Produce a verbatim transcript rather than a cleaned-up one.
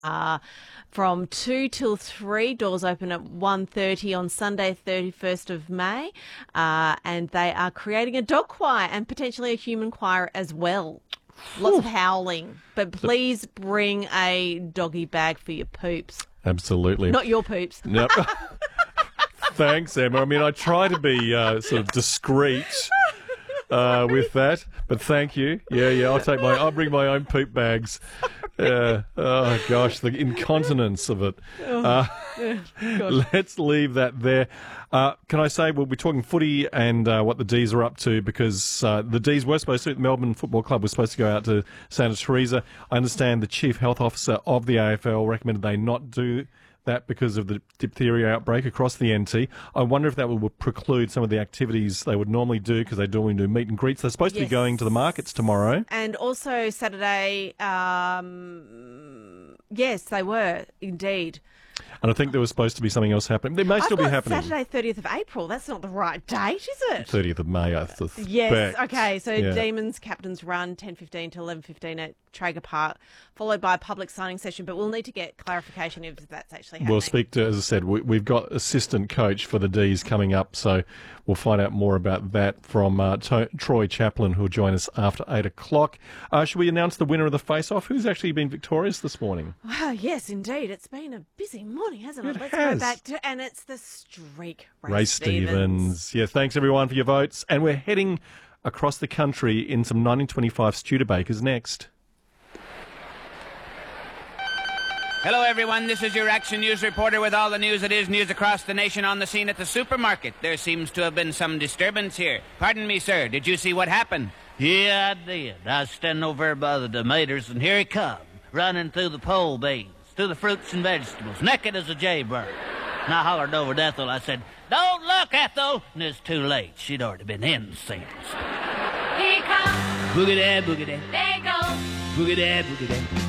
Uh, from two till three, doors open at one thirty on Sunday, thirty-first of May, uh, and they are creating a dog choir and potentially a human choir as well. Lots of howling, but please bring a doggy bag for your poops. Absolutely. Not your poops. Nope. Thanks, Emma. I mean, I try to be uh, sort of discreet uh, with that, but thank you. Yeah, yeah, I'll take my, I'll bring my own poop bags. Uh, oh, gosh, the incontinence of it. Uh, let's leave that there. Uh, can I say we'll be talking footy and uh, what the D's are up to, because uh, the D's were supposed to, the Melbourne Football Club was supposed to go out to Santa Teresa. I understand the Chief Health Officer of the A F L recommended they not do that because of the diphtheria outbreak across the N T. I wonder if that will preclude some of the activities they would normally do, because they normally do meet and greets. They're supposed yes. to be going to the markets tomorrow. And also Saturday, um, yes, they were, indeed. And I think there was supposed to be something else happening. There may I've still got be happening. Saturday, thirtieth of April. That's not the right date, is it? thirtieth of May, I suspect. Yes, okay. So yeah. Demons Captain's Run, ten fifteen to eleven fifteen at Traeger Park, followed by a public signing session. But we'll need to get clarification if that's actually happening. We'll speak to, as I said, we, we've got assistant coach for the D's coming up, so we'll find out more about that from uh, to- Troy Chaplin, who will join us after eight o'clock. Uh, should we announce the winner of the face-off? Who's actually been victorious this morning? Well, yes, indeed. It's been a busy morning, hasn't it? It Let's has. go back to, and it's the streak. Ray, Ray Stevens. Stevens. Yeah, thanks everyone for your votes. And we're heading across the country in some nineteen twenty-five Studebakers next. Hello, everyone. This is your Action News reporter with all the news that is news across the nation on the scene at the supermarket. There seems to have been some disturbance here. Pardon me, sir. Did you see what happened? Yeah, I did. I was standing over there by the tomatoes, and here he come, running through the pole beans, through the fruits and vegetables, naked as a jaybird. And I hollered over to Ethel. I said, "Don't look, Ethel!" And it's too late. She'd already been incensed. Here comes Boogie-da, boogie-da. There goes Boogie-da, boogie-da.